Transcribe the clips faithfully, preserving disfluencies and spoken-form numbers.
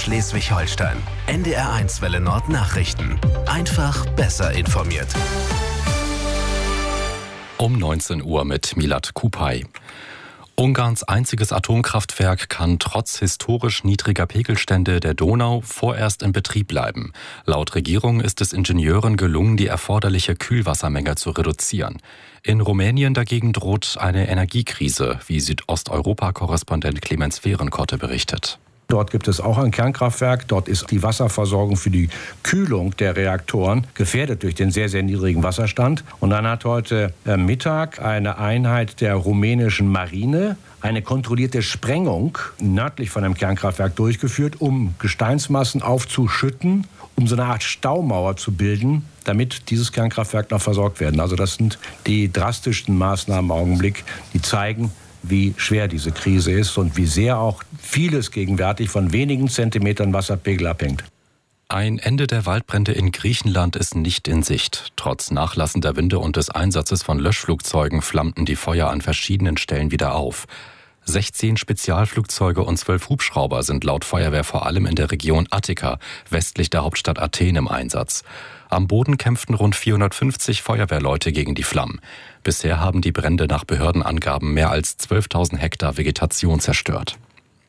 Schleswig-Holstein. N D R eins Welle Nord Nachrichten. Einfach besser informiert. Um neunzehn Uhr mit Milad Kupay. Ungarns einziges Atomkraftwerk kann trotz historisch niedriger Pegelstände der Donau vorerst in Betrieb bleiben. Laut Regierung ist es Ingenieuren gelungen, die erforderliche Kühlwassermenge zu reduzieren. In Rumänien dagegen droht eine Energiekrise, wie Südosteuropa-Korrespondent Clemens Fehrenkotte berichtet. Dort gibt es auch ein Kernkraftwerk. Dort ist die Wasserversorgung für die Kühlung der Reaktoren gefährdet durch den sehr, sehr niedrigen Wasserstand. Und dann hat heute Mittag eine Einheit der rumänischen Marine eine kontrollierte Sprengung nördlich von einem Kernkraftwerk durchgeführt, um Gesteinsmassen aufzuschütten, um so eine Art Staumauer zu bilden, damit dieses Kernkraftwerk noch versorgt werden. Also das sind die drastischsten Maßnahmen im Augenblick, die zeigen, wie schwer diese Krise ist und wie sehr auch vieles gegenwärtig von wenigen Zentimetern Wasserpegel abhängt. Ein Ende der Waldbrände in Griechenland ist nicht in Sicht. Trotz nachlassender Winde und des Einsatzes von Löschflugzeugen flammten die Feuer an verschiedenen Stellen wieder auf. sechzehn Spezialflugzeuge und zwölf Hubschrauber sind laut Feuerwehr vor allem in der Region Attika, westlich der Hauptstadt Athen, im Einsatz. Am Boden kämpften rund vierhundertfünfzig Feuerwehrleute gegen die Flammen. Bisher haben die Brände nach Behördenangaben mehr als zwölftausend Hektar Vegetation zerstört.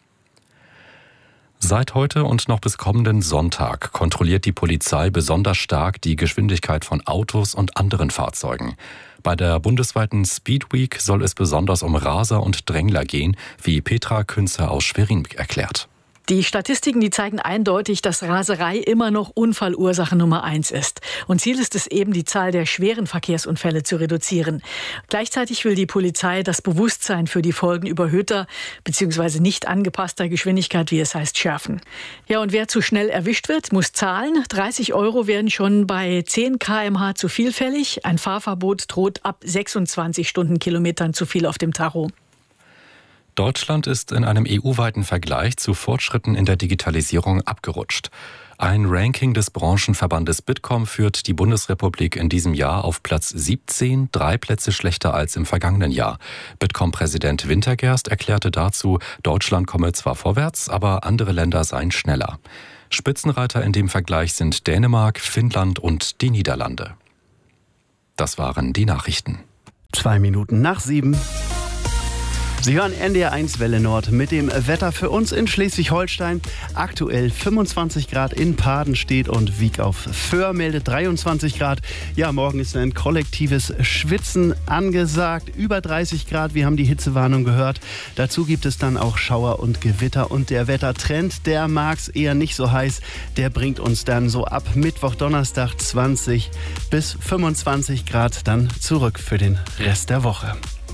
Seit heute und noch bis kommenden Sonntag kontrolliert die Polizei besonders stark die Geschwindigkeit von Autos und anderen Fahrzeugen. Bei der bundesweiten Speed Week soll es besonders um Raser und Drängler gehen, wie Petra Künzer aus Schwerin erklärt. Die Statistiken, die zeigen eindeutig, dass Raserei immer noch Unfallursache Nummer eins ist. Und Ziel ist es eben, die Zahl der schweren Verkehrsunfälle zu reduzieren. Gleichzeitig will die Polizei das Bewusstsein für die Folgen überhöhter bzw. nicht angepasster Geschwindigkeit, wie es heißt, schärfen. Ja, und wer zu schnell erwischt wird, muss zahlen. dreißig Euro werden schon bei zehn Kilometer pro Stunde zu viel fällig. Ein Fahrverbot droht ab sechsundzwanzig Stundenkilometern zu viel auf dem Tacho. Deutschland ist in einem E U-weiten Vergleich zu Fortschritten in der Digitalisierung abgerutscht. Ein Ranking des Branchenverbandes Bitkom führt die Bundesrepublik in diesem Jahr auf Platz siebzehn, drei Plätze schlechter als im vergangenen Jahr. Bitkom-Präsident Wintergerst erklärte dazu, Deutschland komme zwar vorwärts, aber andere Länder seien schneller. Spitzenreiter in dem Vergleich sind Dänemark, Finnland und die Niederlande. Das waren die Nachrichten. Zwei Minuten nach sieben. Sie hören N D R eins Welle Nord mit dem Wetter für uns in Schleswig-Holstein. Aktuell fünfundzwanzig Grad in Padenstedt und Wiek auf Föhr meldet dreiundzwanzig Grad. Ja, morgen ist ein kollektives Schwitzen angesagt. Über dreißig Grad, wir haben die Hitzewarnung gehört. Dazu gibt es dann auch Schauer und Gewitter. Und der Wettertrend, der mag's eher nicht so heiß. Der bringt uns dann so ab Mittwoch, Donnerstag zwanzig bis fünfundzwanzig Grad dann zurück für den Rest der Woche.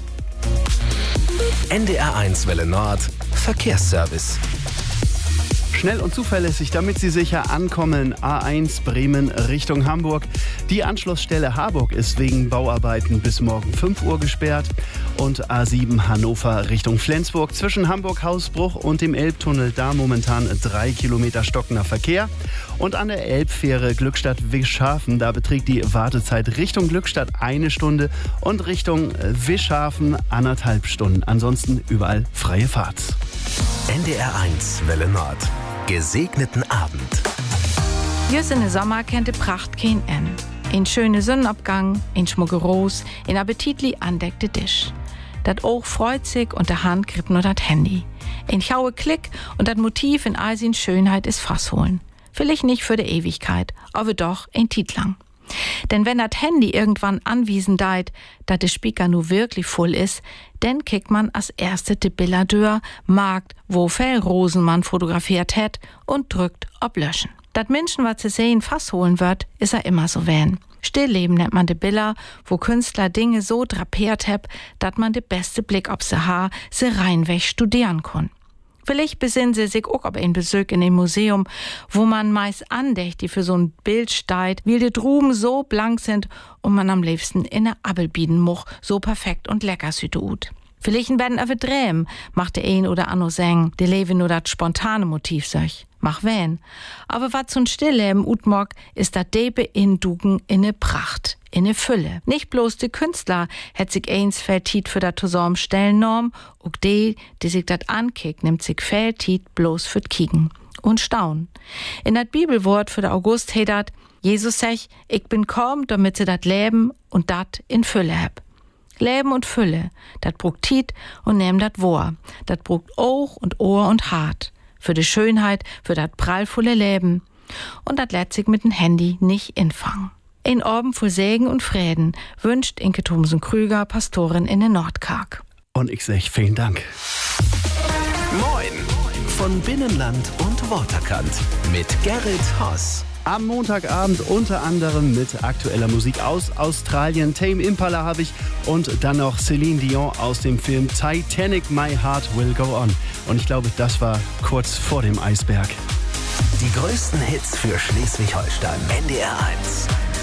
N D R eins Welle Nord Verkehrsservice. Schnell und zuverlässig, damit Sie sicher ankommen. A eins Bremen Richtung Hamburg. Die Anschlussstelle Harburg ist wegen Bauarbeiten bis morgen fünf Uhr gesperrt. Und A sieben Hannover Richtung Flensburg. Zwischen Hamburg-Hausbruch und dem Elbtunnel da momentan drei Kilometer stockender Verkehr. Und an der Elbfähre Glückstadt-Wischhafen, da beträgt die Wartezeit Richtung Glückstadt eine Stunde und Richtung Wischhafen anderthalb Stunden. Ansonsten überall freie Fahrt. N D R eins Welle Nord. Gesegneten Abend. Hier in den Sommer kennt die Pracht kein Ende. Ein schöner Sonnenabgang, ein schmucke Ros, ein appetitlich andeckte Tisch. Dat Auge freut sich und der Hand grippt nur dat Handy. Ein schaue Klick und dat Motiv in all sin Schönheit ist Fassholen. Vielleicht nicht für die Ewigkeit, aber doch ein Tit lang. Denn wenn dat Handy irgendwann anwiesen deit, dat der Speaker nur wirklich voll ist, dann kickt man als erste die Bilder durch, markt, wo Fellrosen man fotografiert hat und drückt ob Löschen. Dat Menschen, was zu sehen, Fass holen wird, ist er immer so wählen. Stillleben nennt man de Bilder, wo Künstler Dinge so drapiert hab, dat man de beste Blick ob se ha, se reinweg studieren kann. Vielleicht besinnen sie sich auch auf einen Besuch in dem Museum, wo man meist andächtig für so ein Bild steigt, weil die Druben so blank sind und man am liebsten in der Abel bieden moch, so perfekt und lecker süte ut. Vielleicht werden aber Dräm, macht der ein oder anno sagen, der Leben nur das spontane Motiv sech. Mach wen. Aber wat zum Stillleben utmog, ist dat Debe in Dugen in ne Pracht, in ne Fülle. Nicht bloß die Künstler hätt sich eins Feldtit für dat Tosorm Stellnorm, und die, die sich dat ankickt, nimmt sich Feldtit bloß für Kiegen. und Staun. In dat Bibelwort für der August heet dat, Jesus sech, ich bin kaum, damit sie dat Leben und dat in Fülle hab. Leben und Fülle, dat brugt Tiet und nehm dat Wohr. Dat brugt Oog und Ohr und Hart. Für die Schönheit, für dat prallvolle Leben. Und dat lässt sich mit dem Handy nicht infangen. In Orben voll Segen und Frieden wünscht Inke Thomsen-Krüger, Pastorin in den Nordkark. Und ich sag vielen Dank. Moin von Binnenland und Waterkant mit Gerrit Haas. Am Montagabend unter anderem mit aktueller Musik aus Australien. Tame Impala habe ich und dann noch Celine Dion aus dem Film Titanic, My Heart Will Go On. Und ich glaube, das war kurz vor dem Eisberg. Die größten Hits für Schleswig-Holstein. N D R eins.